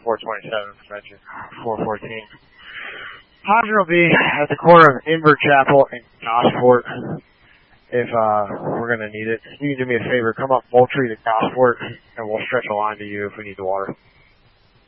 427 convention, 414. Hydrant will be at the corner of Inver Chapel and Gosport if we're going to need it. You can do me a favor, come up Moultrie to Gosport, and we'll stretch a line to you if we need the water.